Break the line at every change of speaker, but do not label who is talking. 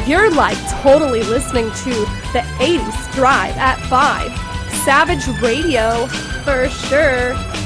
You're like totally listening to the 80s Drive at 5. Savage Radio, for sure.